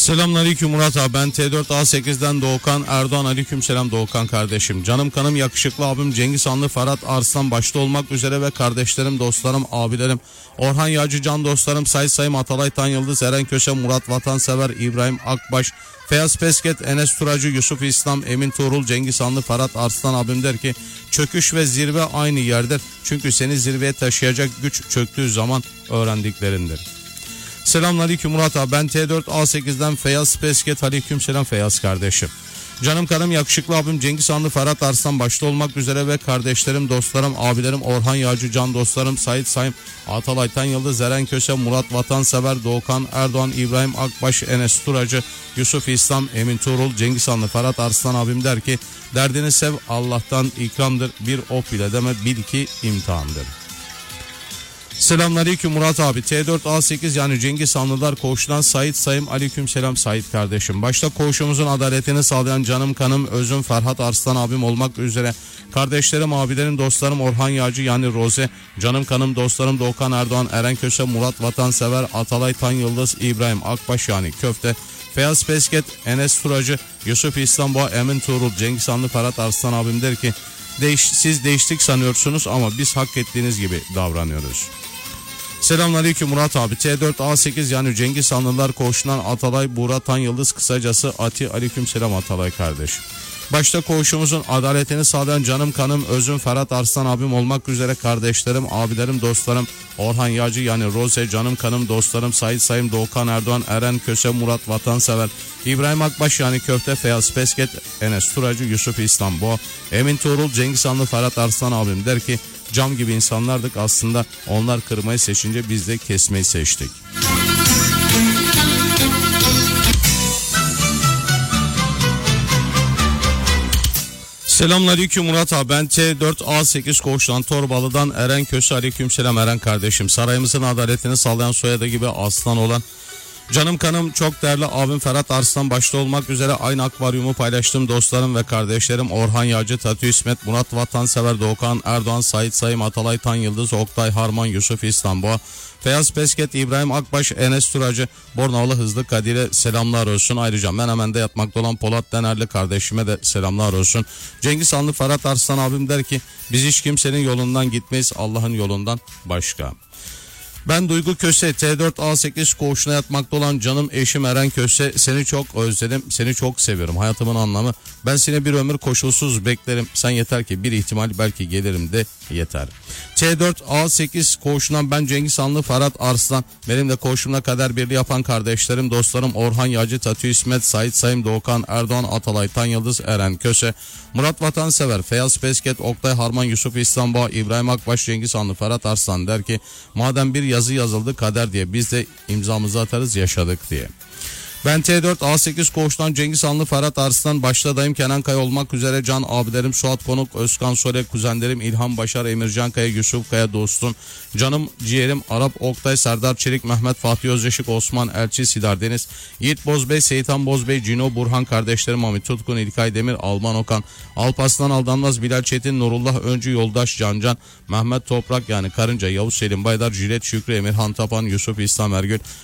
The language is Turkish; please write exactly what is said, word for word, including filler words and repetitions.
Selamünaleyküm Murat abi, ben T dört A sekizden Doğukan Erdoğan. Aleykümselam Doğukan kardeşim. Canım kanım yakışıklı abim Cengiz Hanlı, Ferhat Arslan başta olmak üzere ve kardeşlerim, dostlarım, abilerim, Orhan Yağcı, can dostlarım, Say Sayım, Atalay Tan Yıldız, Eren Köse, Murat Vatansever, İbrahim Akbaş, Feyyaz Pesket, Enes Turacı, Yusuf İslam, Emin Tuğrul, Cengiz Hanlı, Ferhat Arslan abim der ki çöküş ve zirve aynı yerdir. Çünkü seni zirveye taşıyacak güç çöktüğü zaman öğrendiklerindir. Selamünaleyküm Murat abi, ben T dört A sekizden Feyyaz Pesket. Aleykümselam Feyyaz kardeşim. Canım kanım yakışıklı abim Cengiz Hanlı, Ferhat Arslan başta olmak üzere ve kardeşlerim, dostlarım, abilerim, Orhan Yağcı, can dostlarım, Sait Sayım, Atalay Tan Yıldız, Eren Köse, Murat Vatansever, Doğukan Erdoğan, İbrahim Akbaş, Enes Turacı, Yusuf İslam, Emin Tuğrul, Cengiz Hanlı, Ferhat Arslan abim der ki derdini sev, Allah'tan ikramdır, bir ok bile deme, bil ki imtihandır. Selamünaleyküm Murat abi, T dört A sekiz yani Cengiz Hanlılar koğuşundan Sait Sayım. Aleykümselam Sait kardeşim. Başta koğuşumuzun adaletini sağlayan canım kanım özüm Ferhat Arslan abim olmak üzere kardeşlerim, abilerim, dostlarım, Orhan Yağcı yani Roze, canım kanım dostlarım Doğukan Erdoğan, Eren Köse, Murat Vatansever, Atalay Tan Yıldız, İbrahim Akbaş yani Köfte, Feyyaz Pesket, Enes Turacı, Yusuf İslam, Emin Tuğrul, Cengiz Hanlı, Ferhat Arslan abim der ki Değiş, siz değiştik sanıyorsunuz ama biz hak ettiğiniz gibi davranıyoruz. Selamünaleyküm Murat abi, T dört A sekiz yani Cengiz Hanlılar koğuşundan Atalay Buğra Tan Yıldız, kısacası Ati. Aleykümselam Atalay kardeşim. Başta koğuşumuzun adaletini sağlayan canım kanım özüm Ferhat Arslan abim olmak üzere kardeşlerim, abilerim, dostlarım, Orhan Yağcı yani Roze, canım kanım dostlarım, Sait Sayım, Doğukan Erdoğan, Eren Köse, Murat Vatansever, İbrahim Akbaş yani Köfte, Feyyaz Pesket, Enes Turacı, Yusuf İslam, Bo, Emin Tuğrul, Cengiz Hanlı, Ferhat Arslan abim der ki cam gibi insanlardık aslında, onlar kırmayı seçince biz de kesmeyi seçtik. Selamünaleyküm Murat abi, ben T dört A sekiz koğuştan Torbalı'dan Eren Köse. Aleykümselam Eren kardeşim. Sarayımızın adaletini sağlayan, soyadı gibi aslan olan canım kanım çok değerli abim Ferhat Arslan başta olmak üzere aynı akvaryumu paylaştığım dostlarım ve kardeşlerim, Orhan Yağcı, Tatu İsmet, Murat Vatansever, Doğukan Erdoğan, Sait Sayım, Atalay Tan Yıldız, Oktay Harman, Yusuf İslam, Boğa, Feyyaz Pesket, İbrahim Akbaş, Enes Turacı, Bornavlı Hızlı Kadir'e selamlar olsun. Ayrıca Menemen'de yatmakta olan Polat Denerli kardeşime de selamlar olsun. Cengiz Hanlı, Ferhat Arslan abim der ki biz hiç kimsenin yolundan gitmeyiz, Allah'ın yolundan başka. Ben Duygu Köse, T dört A sekiz koğuşuna yatmakta olan canım eşim Eren Köse. Seni çok özledim, seni çok seviyorum, hayatımın anlamı. Ben seni bir ömür koşulsuz beklerim. Sen yeter ki bir ihtimal belki gelirim de yeter. T dört A sekiz koğuşundan ben Cengiz Hanlı, Ferhat Arslan, benimle koğuşumla kader birliği yapan kardeşlerim, dostlarım, Orhan Yağcı, Tatu İsmet, Sait Sayım, Doğukan Erdoğan, Atalay Tan Yıldız, Eren Köse, Murat Vatansever, Feyyaz Pesket, Oktay Harman, Yusuf İslam, Boğa, İbrahim Akbaş, Cengiz Hanlı, Ferhat Arslan der ki madem bir yazı yazıldı kader diye biz de imzamızı atarız yaşadık diye. Ben T dört A sekiz koğuştan Cengiz Hanlı, Ferhat Arslan başta dayım Kenan Kaya olmak üzere can abilerim Suat Konuk, Özkan Sole, kuzenlerim İlhan Başar, Emircan Kaya, Yusuf Kaya dostum, canım ciğerim Arap Oktay, Serdar Çelik, Mehmet Fatih Özdeşik, Osman Elçi, Sidar Deniz, Yiğit Bozbey, Seyitan Bozbey, Cino Burhan kardeşlerim, Hamit Tutkun, İlkay Demir, Alman Okan, Alpaslan Aldanmaz, Bilal Çetin, Nurullah Öncü, Yoldaş Cancan, Mehmet Toprak yani Karınca, Yavuz Selim Baydar, Jilet Şükrü, Emirhan Tapan, Yusuf İslam Ergül,